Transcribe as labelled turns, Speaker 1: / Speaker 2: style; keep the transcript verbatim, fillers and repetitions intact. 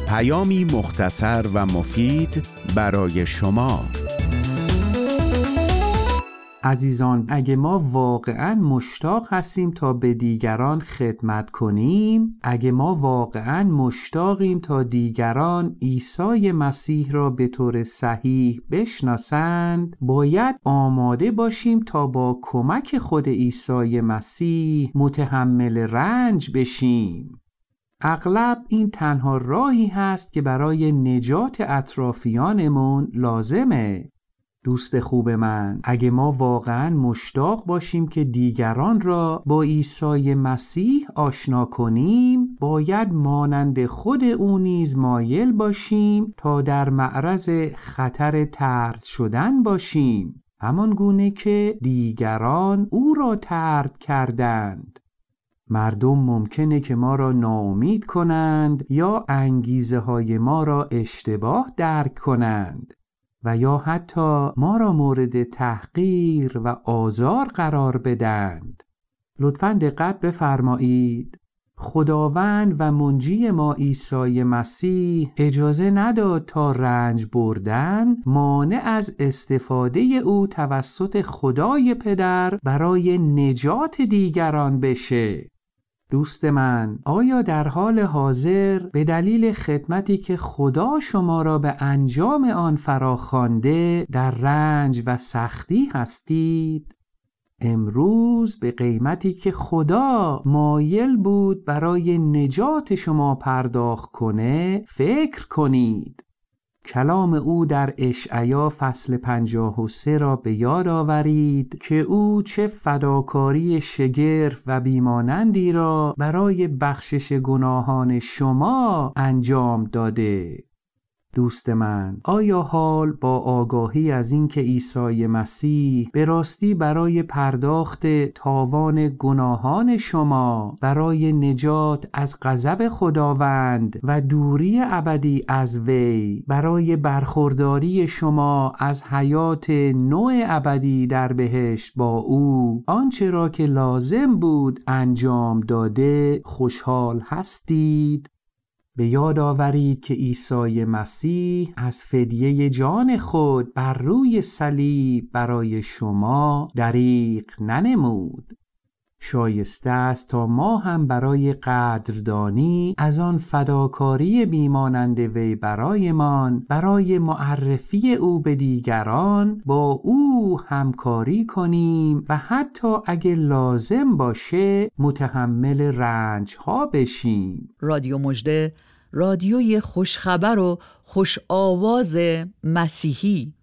Speaker 1: پیامی مختصر و مفید برای شما.
Speaker 2: عزیزان، اگه ما واقعاً مشتاق هستیم تا به دیگران خدمت کنیم، اگه ما واقعاً مشتاقیم تا دیگران عیسی مسیح را به طور صحیح بشناسند، باید آماده باشیم تا با کمک خود عیسی مسیح متحمل رنج بشیم. اغلب این تنها راهی هست که برای نجات اطرافیانمون لازمه. دوست خوب من، اگه ما واقعاً مشتاق باشیم که دیگران را با عیسی مسیح آشنا کنیم، باید مانند خود او نیز مایل باشیم تا در معرض خطر طرد شدن باشیم، همان گونه که دیگران او را طرد کردند. مردم ممکنه که ما را ناامید کنند یا انگیزه های ما را اشتباه درک کنند و یا حتی ما را مورد تحقیر و آزار قرار بدند. لطفاً دقت بفرمایید. خداوند و منجی ما عیسی مسیح اجازه نداد تا رنج بردن مانع از استفاده او توسط خدای پدر برای نجات دیگران بشه. دوست من، آیا در حال حاضر به دلیل خدمتی که خدا شما را به انجام آن فراخوانده در رنج و سختی هستید؟ امروز به قیمتی که خدا مایل بود برای نجات شما پرداخت کنه فکر کنید. کلام او در اشعیا فصل پنجاه و سه را به یاد آورید که او چه فداکاری شگرف و بیمانندی را برای بخشش گناهان شما انجام داده. دوست من، آیا حال با آگاهی از این که عیسی مسیح به راستی برای پرداخت تاوان گناهان شما، برای نجات از غضب خداوند و دوری ابدی از وی، برای برخورداری شما از حیات نوع ابدی در بهشت با او، آنچه را که لازم بود انجام داده خوشحال هستید؟ به یاد آورید که عیسی مسیح از فدیه جان خود بر روی صلیب برای شما دریغ ننمود. شایسته است تا ما هم برای قدردانی از آن فداکاری بیمانند وی برایمان، برای معرفی او به دیگران با او همکاری کنیم و حتی اگه لازم باشه متحمل رنج ها بشیم.
Speaker 3: رادیو مژده، رادیوی خوشخبر و خوش آواز مسیحی.